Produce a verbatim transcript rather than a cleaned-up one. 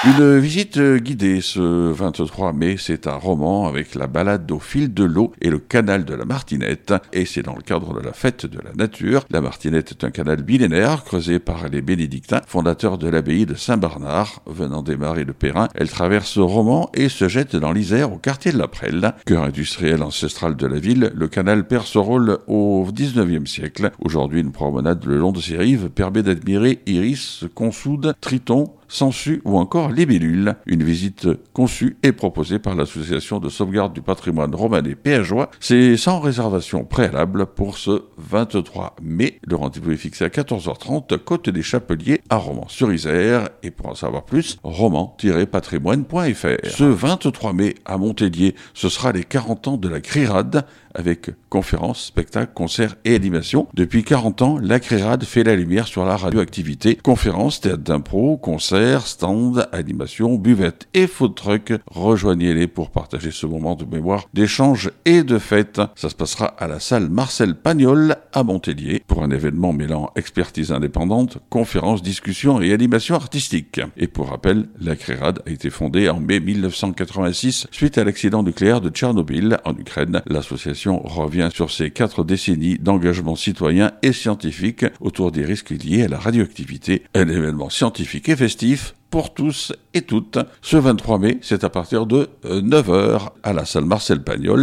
Une visite guidée ce vingt-trois mai, c'est à Romans avec la balade au fil de l'eau et le canal de la Martinette. Et c'est dans le cadre de la fête de la nature. La Martinette est un canal millénaire creusé par les bénédictins, fondateurs de l'abbaye de Saint-Bernard. Venant des marais de Perrin, elle traverse Romans et se jette dans l'Isère au quartier de la Prelle. Cœur industriel ancestral de la ville, le canal perd ce rôle au dix-neuvième siècle. Aujourd'hui, une promenade le long de ses rives permet d'admirer iris, consoude, triton, sangsues ou encore libellules. Une visite conçue et proposée par l'association de sauvegarde du patrimoine romanais péageois. C'est sans réservation préalable pour ce vingt-trois mai. Le rendez-vous est fixé à quatorze heures trente, côte des Chapeliers à Romans-sur-Isère. Et pour en savoir plus, romans tiret patrimoine point f r. Ce vingt-trois mai à Monthélier, ce sera les quarante ans de la CRIRAD, avec conférences, spectacles, concerts et animations. Depuis quarante ans, la CRIRAD fait la lumière sur la radioactivité. Conférences, théâtre d'impro, concerts, stands, animations, buvettes et food trucks. Rejoignez-les pour partager ce moment de mémoire, d'échange et de fête. Ça se passera à la salle Marcel Pagnol à Monthélier pour un événement mêlant expertise indépendante, conférences, discussions et animations artistiques. Et pour rappel, la CRIRAD a été fondée en mai mille neuf cent quatre-vingt-six suite à l'accident nucléaire de Tchernobyl en Ukraine. L'association revient sur ses quatre décennies d'engagement citoyen et scientifique autour des risques liés à la radioactivité. Un événement scientifique et festif pour tous et toutes. Ce vingt-trois mai, c'est à partir de neuf heures à la salle Marcel Pagnol.